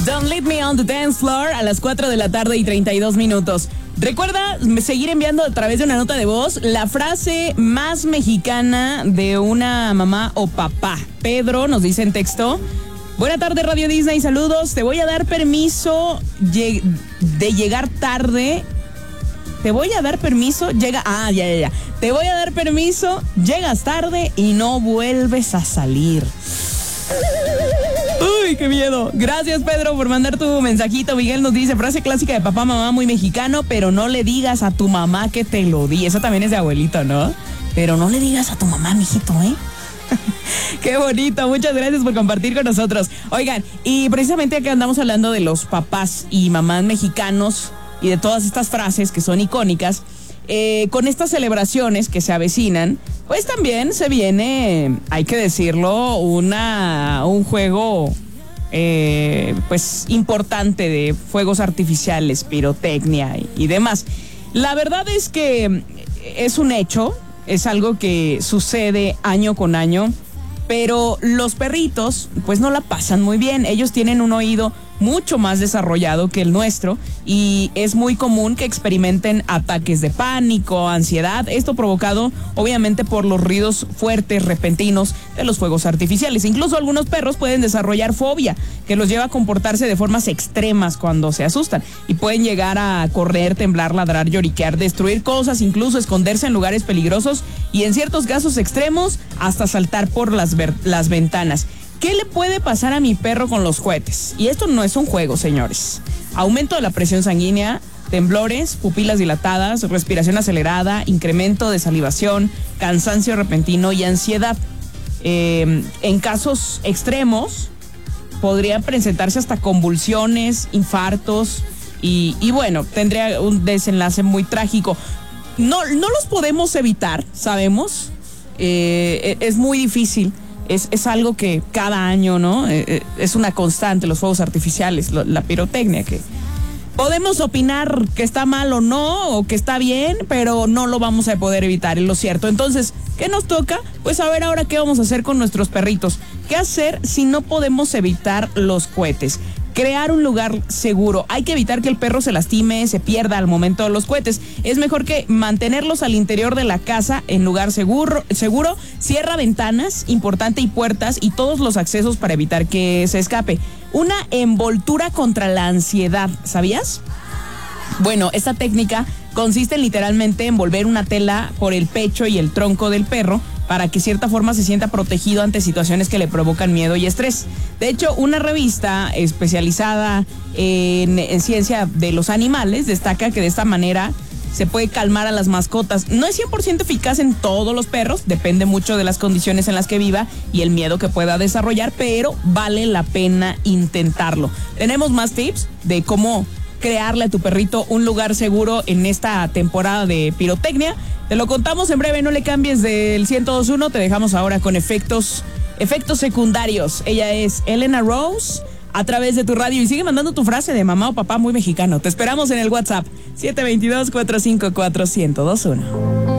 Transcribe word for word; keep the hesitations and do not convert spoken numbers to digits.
Don't Leave Me on the Dance Floor a las cuatro de la tarde y treinta y dos minutos. Recuerda seguir enviando a través de una nota de voz la frase más mexicana de una mamá o papá. Pedro nos dice en texto: buena tarde, Radio Disney, saludos. Te voy a dar permiso de llegar tarde. Te voy a dar permiso, llega... Ah, ya, ya, ya. Te voy a dar permiso, llegas tarde y no vuelves a salir. Uy, qué miedo. Gracias, Pedro, por mandar tu mensajito. Miguel nos dice: frase clásica de papá, mamá, muy mexicano, pero no le digas a tu mamá que te lo di. Eso también es de abuelito, ¿no? Pero no le digas a tu mamá, mijito, ¿eh? Qué bonito, muchas gracias por compartir con nosotros. Oigan, y precisamente acá andamos hablando de los papás y mamás mexicanos y de todas estas frases que son icónicas. Eh, con estas celebraciones que se avecinan, pues también se viene, hay que decirlo, una un juego eh, pues importante de fuegos artificiales, pirotecnia y, y demás. La verdad es que es un hecho, es algo que sucede año con año, pero los perritos pues no la pasan muy bien. Ellos tienen un oído mucho más desarrollado que el nuestro y es muy común que experimenten ataques de pánico, ansiedad, esto provocado obviamente por los ruidos fuertes, repentinos de los fuegos artificiales. Incluso algunos perros pueden desarrollar fobia, que los lleva a comportarse de formas extremas cuando se asustan y pueden llegar a correr, temblar, ladrar, lloriquear, destruir cosas, incluso esconderse en lugares peligrosos y en ciertos casos extremos hasta saltar por las, ver- las ventanas. ¿Qué le puede pasar a mi perro con los cohetes? Y esto no es un juego, señores. Aumento de la presión sanguínea, temblores, pupilas dilatadas, respiración acelerada, incremento de salivación, cansancio repentino y ansiedad. Eh, en casos extremos, podrían presentarse hasta convulsiones, infartos y, y bueno, tendría un desenlace muy trágico. No, no los podemos evitar, sabemos. Eh, es muy difícil. Es, es algo que cada año, ¿no? Eh, es una constante, los fuegos artificiales, lo, la pirotecnia, que podemos opinar que está mal o no, o que está bien, pero no lo vamos a poder evitar, es lo cierto. Entonces, ¿qué nos toca? Pues a ver ahora qué vamos a hacer con nuestros perritos. ¿Qué hacer si no podemos evitar los cohetes? Crear un lugar seguro. Hay que evitar que el perro se lastime, se pierda al momento de los cohetes. Es mejor que mantenerlos al interior de la casa en lugar seguro. seguro. Cierra ventanas, importante, y puertas y todos los accesos para evitar que se escape. Una envoltura contra la ansiedad, ¿sabías? Bueno, esta técnica consiste en literalmente envolver una tela por el pecho y el tronco del perro para que de cierta forma se sienta protegido ante situaciones que le provocan miedo y estrés. De hecho, una revista especializada en, en ciencia de los animales destaca que de esta manera se puede calmar a las mascotas. No es cien por ciento eficaz en todos los perros, depende mucho de las condiciones en las que viva y el miedo que pueda desarrollar, pero vale la pena intentarlo. Tenemos más tips de cómo crearle a tu perrito un lugar seguro en esta temporada de pirotecnia. Te lo contamos en breve, no le cambies del ciento dos punto uno, te dejamos ahora con efectos, efectos secundarios. Ella es Elena Rose a través de tu radio y sigue mandando tu frase de mamá o papá muy mexicano. Te esperamos en el WhatsApp siete dos dos, cuatro cinco cuatro, uno cero dos uno.